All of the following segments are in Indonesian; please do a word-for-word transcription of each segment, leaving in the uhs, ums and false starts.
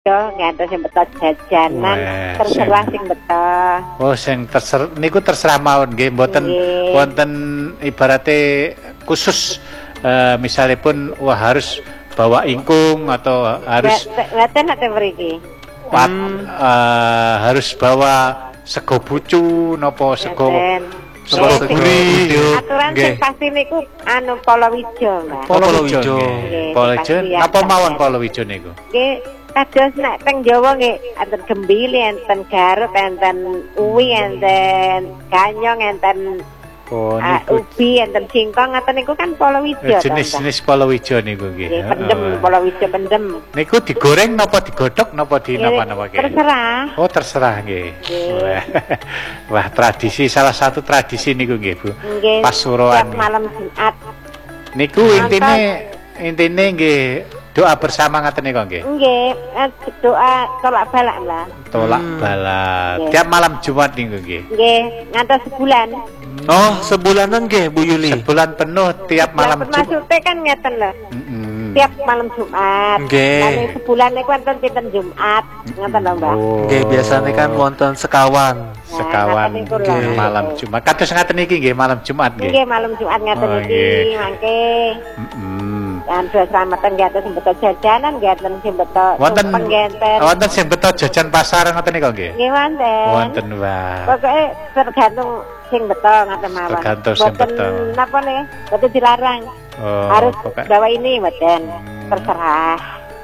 Yo ngantos sing beto jajanan terserah sing beto. Oh sing terserah niku terserah mawon nggih mboten wonten ibarate khusus uh, misalipun wah harus bawa ingkung atau harus mboten ate mriki. Hmm. Uh, harus bawa sego bucu napa sego sego gurih. Aturan sing pasti niku anu palawija, Mbak. Palawija. Palawija napa mawon palawija niku? Nggih. Kados nek teng Jawa nggih enten gembili, enten garut, enten uwi, enten ganyong, enten oh, uh, ubi, enten singkong, enten niku kan palawija. Jenis-jenis palawija niku nggih. Nggih, pendem, oh. Palawija pendem. Niku digoreng napa digodhog napa di napa-napa nggih? Terserah. Oh, terserah nggih. Wah. Wah, tradisi salah satu tradisi niku nggih, Bu. Nggih. Pasuruan. Malam Jumat. Niku intine intine nggih doa bersama ngaten niku nggih. Nggih, doa tolak balak lah. Tolak hmm. balak. Nggih. Tiap malam Jumat niku nggih. Nggih, ngantos sebulan. Oh, sebulanan nggih Bu Yuli. Sebulan penuh tiap malam Jumat. Maksudnya kan ngeten lho. Mm -hmm. Tiap malam Jumat. Nggih. Lan sebulan niku wonten pinten Jumat, ngoten lho, Mbak. Nggih, biasane kan wonten sekawan. Sekawan nggih malam Jumat. Kados ngaten iki nggih malam Jumat nggih. Nggih, malam Jumat ngaten iki mangke. Heeh. Kan selamatan nggih atus sing beto jajanan nggih atus sing beto wonten wonten sing beto jajan pasar ngoten niku nggih. Nggih wonten. Wonten wae. Pokoke tergantung sing beto ngaten mawon. Tergantung sing beto. Napa nih? Betul dilarang. Oh, harus pokok... bawa ini mboten. Hmm. Terserah.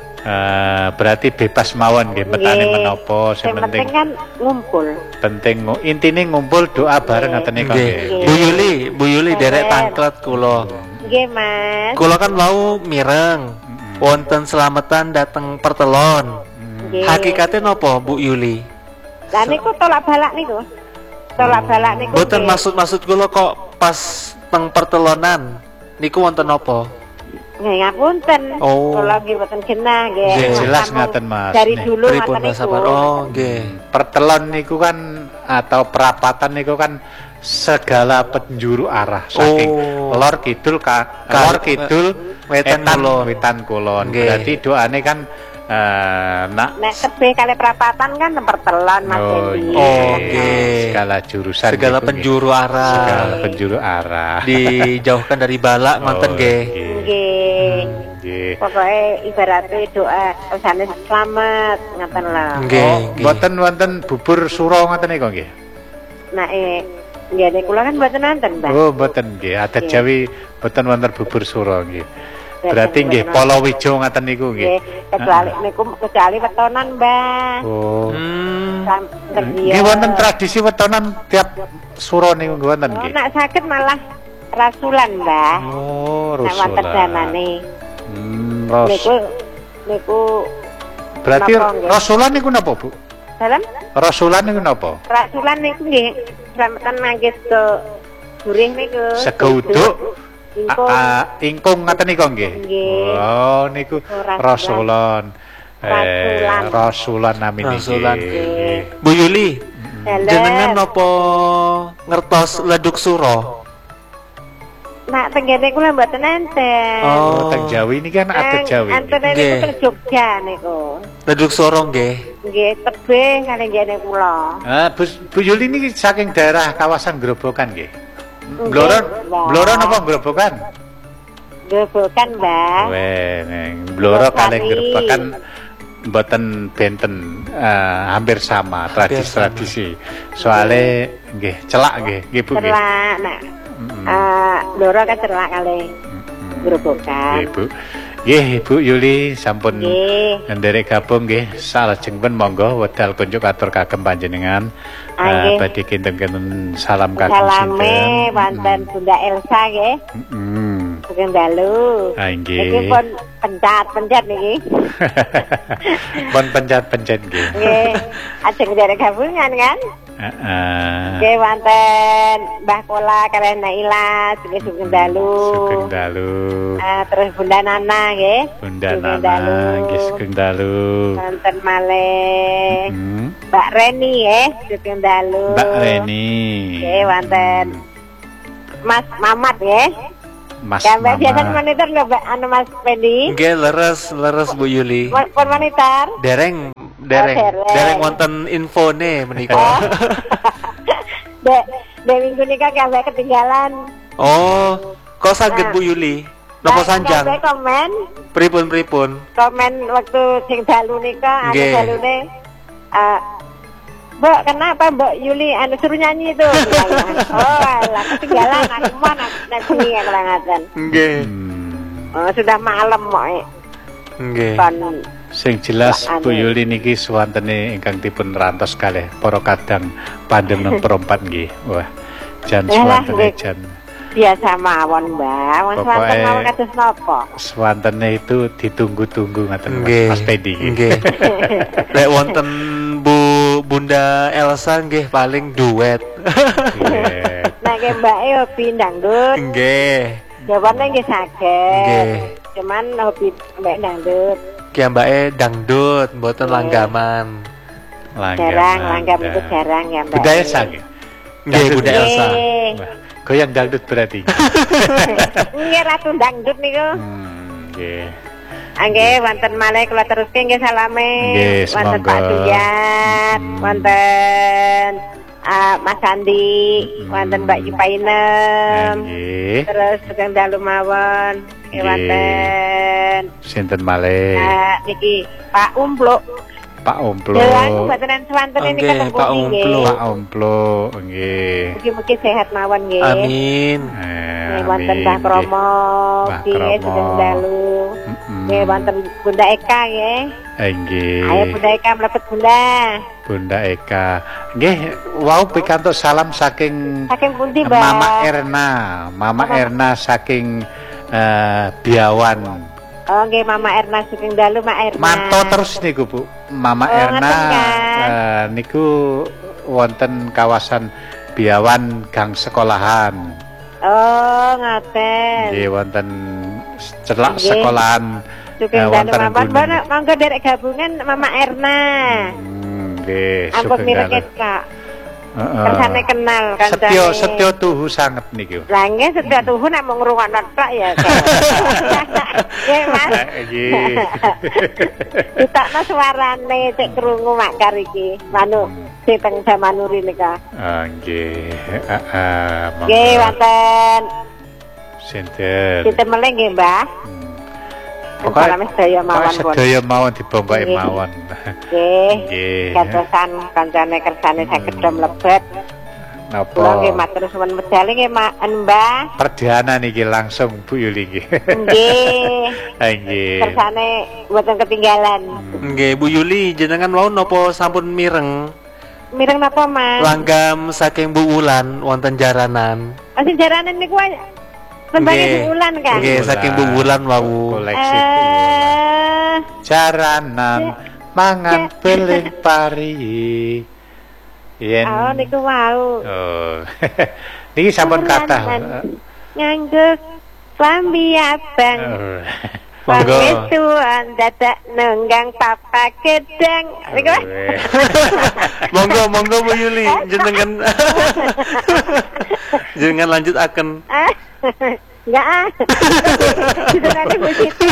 Uh, berarti bebas mawon nggih betane menapa sing penting kan ngumpul. Penting intine ngumpul doa bareng ngoten niku nggih. Bu Yuli, Bu Yuli derek tangklet kula. Nggih, Mas. Kula kan mau mireng. Mm-hmm. Wonten selamatan dateng pertelon. Mm-hmm. Hakikate napa Bu Yuli? Lah niku tolak balak niku. Tolak balak niku. Mboten maksud-maksud kula kok pas teng pertelonan niku wonten napa? Nggih ngapunten. Oh. Kula nggih mboten genah nggih. Jelas ngaten Mas. Dari dulu ngaten niku. Oh, nggih. Pertelon niku kan atau perapatan niku kan segala penjuru arah saking oh. lor kidul ka lor kidul wetan kulon wetan kulon okay. Berarti doane kan uh, nak nek tebih kali perapatan kan pertelon Mas oh, Dendi. Oh, oke okay. Segala jurusan segala gitu, penjuru okay. arah segala penjuru arah dijauhkan dari balak ngoten nggih. Nggih. Nggih. Pokoke ibaratnya doa usane selamat ngoten lho. Nggih. Mboten wonten bubur suro ngoten niku nggih. Nah eh nggih nek kula kan mboten nonton, Mbak. Oh, mboten nggih. Adat yeah. Jawi mboten wonten bubur suro nggih. Berarti nggih palawija ngaten niku nggih. Kecuali niku kecuali wetonan, Mbak. Oh. Hmm. Nggih wonten tradisi wetonan tiap suro niku wonten nggih. Oh, nek saged malah rasulan, Mbak. Oh, rasulan. Nek wonten zamane. Hmm, ros. Niku niku berarti rasulan niku napa, Bu? Dalam? Rasulan niku napa? Rasulan niku nggih slametan mangke ke gurih niku. Sego uduk. Ingkung. Ingkung ngaten niku nggih. Oh, niku rasulan. Eh, rasulan namine nggih. Bu Yuli. Jenengan napa ngertos leduk suro? Nak tenggene kula mboten enten. Oh, teng Jawi ini kan adat Jawi. Enten niku teng Jogja niku. Leduk suro nggih. Nggih, tebih kali ngene kula. Ah, Bu, Bu Yuli niki saking daerah kawasan Grobogan nggih. Blora, Blora napa Grobogan? Grobogan, Mbak. Weh, neng Blora kalih Grobogan mboten benten uh, hampir sama tradisi-tradisi. Soale nggih celak nggih, nggih Bu nggih. Celak, nak. Eh, Blora kan celak kalih Grobogan. Nggih, Bu. Nggih, Ibu Yuli sampun nderek gabung nggih. Salajengipun monggo wedal kunjuk atur kagem panjenengan. Uh, badhe kinten-kinten salam kagem sinten. Salame wonten Bunda Elsa nggih. Heeh. Sugeng dalu. Ha nggih. Niki pun pencat-pencat niki. Pun pencat-pencat nggih. Nggih. Ajeng nderek gabungan kan? Heeh. Nggih wonten Mbah Kola kaliyan Naila nggih sugeng dalu. Sugeng dalu. Ah terus Bunda Nana nggih. Bunda Nana nggih sugeng dalu. Wonten malih Mbak Reni nggih sugeng dalu. Mbak Reni. Nggih wonten Mas Mamat nggih. Mas Gambar Mama. biasa monitor lho, Mbak, anu Mas Pendi. Nggih, leres leres Bu Yuli. Mo- Pun monitor. Dereng dereng Oh, dereng. dereng wonten infone menika. Oh. Dek, dek minggu nika gambar ketinggalan. Oh, kok saged Bu Yuli? Napa sanjang? Gambar komen, Pripun-pripun? komen waktu sing dalu nika, anu Nggih. dalune eh Mbak, kenapa Mbak Yuli anu suruh nyanyi itu? Oh, alah ketinggalan aku mau nek bengi ya kelangan. Nggih. Hmm. Oh, sudah malam moe. Nggih. Kon Sing jelas Anu. Bu Yuli niki suwantene ingkang dipun rantos kalih para kadang pandem nomor empat nggih. Wah. Jan Yalah, suwantene nggih. jan biasa mawon, Mbak. Wong Pokoke- swanten mawon kados napa? suwantene itu ditunggu-tunggu ngaten Nggih. Mas Pedi nggih. Nggih. Lek wonten Bu Bunda Elsa nggih paling duet. Nggih. Nek ke Mbak e hobi dangdut, Nggih. jawabannya nggih saged. Nggih. Cuman hobi Mbak dangdut. Ki mbake dangdut, mboten Nggih. langgaman. Jarang, langgam itu jarang ya, Mbak. Budaya sange. Nggih, Bunda Elsa. Nggih. Wah, goyang dangdut berarti. Nggih ratu dangdut niku. Hmm, nggih. Nggih, wonten malih kula teruske nggih salame. Nggih, Wonten semonggo. Pak Duyat, Hmm. wonten ah, Mas Andi, Hmm. wonten Mbak Yupainem. Nggih. Terus tukang dalu mawon. Nggih Nggih. wonten Sinten malih? ah, niki Pak Umpluk. Pak Omplo. Ya aku mboten swanten ini Nggih, ketemu Pak nggih. Umpluk. Pak Omplo nggih. Mugi-mugi sehat mawon nggih. Amin. Eh, Nggih wonten amin, Mbah nggih. Kromo, Mbah nggih Kromo. sedang dalu. Mm-mm. Nggih wonten Bunda Eka nggih. Eh, nggih. Ayo Bunda Eka mlebet Bunda. Bunda Eka. Nggih, wau pikantuk salam saking Saking pundi, Mbak? Mama Erna. Mama Mama- Erna saking eh, Biawan. Oh nggih Mama Erna saking dalu Mak Erna. Manto terus niku Bu. Mama Oh, Erna ngoten kan? eh, niku wonten kawasan Biawan Gang Sekolahan. Oh ngaten. Nggih wonten celak Nggih. sekolahan Saking eh, dalu wonten mawon. Gunung. Mbak monggo derek gabungan Mama Erna. Hmm, nggih, Ampun sugeng mireket kalih. Kak. Heeh. Kersane kenal kancane. Setyo setyo tuhu sanget niku. Lah nggih sedaya tuhu nek mung ngrungokno tok ya. Nggih Mas. Nggih. Ditokno suarane cek krungu makar iki. Manu sing teng Damanuri nika. Ah, nggih. Heeh. Nggih wonten Sinten. sinten meneh nggih Mbah. Pokoke Salame sedaya mawon pun. sedaya mawon dibongkoki Nggih. mawon. Nggih. Nggih. Kadosan kancane kersane saged do mlebet. Napa? Kula nggih matur suwun medal nggih Mak Mbah. Perdana niki langsung Bu Yuli nggih. Nggih. Ah, nggih. Kersane mboten ketinggalan. Nggih, Bu Yuli jenengan wau napa sampun mireng Mireng napa Mas? langgam saking Bu Wulan wonten jaranan. Masih jaranan niku Lembange bulan kan? Nggih, saking Bu Wulan wau. Koleksi Bu. Eh, Jaranan mangan beling pari. Yen oh niku wau. Oh. Niki sampun kathah. Nganggo klambi abang. Oh. Monggo. Pangestuan dadak nenggang papa gedang. Niku. Monggo, monggo Bu Yuli, jenengan jenengan lanjut akan. Ah, enggak ah. Jenenge Bu Siti.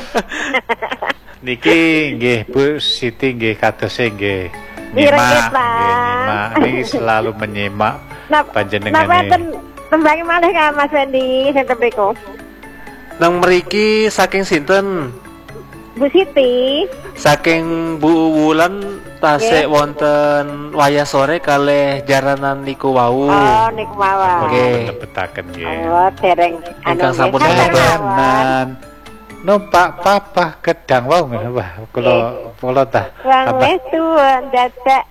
Niki nggih Bu Siti nggih kadose nggih Mireng, nyimak, Pak. nggih nyimak. Niki selalu menyimak Napa panjenengane. ten tembange malih ka Mas Wendy sing tempiku. Nang mriki saking sinten? Bu Siti. Saking Bu Wulan tasik wonten wayah sore kalih jaranan niku wau. Oh niku mawon. Oke. Lebetaken nggih. Oh dereng Ingkang sampun nggih, mlebet. mawon. Jaranan numpak papa gedang wau ngono wah kula kula tah Wang apa wis tuwon dadak.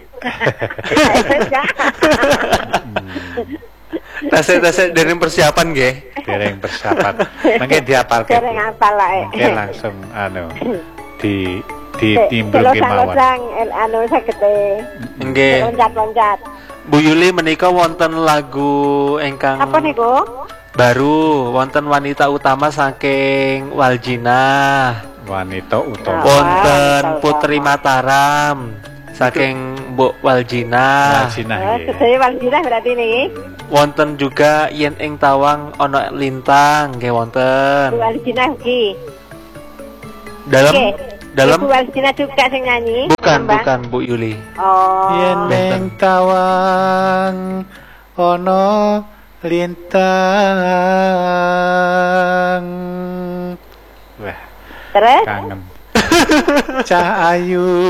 Tasik-tasik dari persiapan nggih. dereng persiapan. Mangke diapalke. Bu. Dereng apal lae. Mangke langsung anu di ditimbulke mawon. Losang anu sagete. Nggih. Loncat-loncat. Bu Yuli menika wonten lagu ingkang Apa niku? baru wonten wanita utama saking Waljina. Wanita utama. Oh. Wonten Wow, Putri utama. Mataram saking Mbok Waljina. Waljina Oh, nggih. sedaya Waljina berarti niki. wonten juga yen ing tawang ono lintang nggih wonten. Bu Alcina iki. Dalam Oke. dalam Bu Alcina juga sing nyanyi. bukan Mbak? bukan Bu Yuli. Oh. Yen ning tawang ono lintang. Wah, Terus? kangen. Cah ayu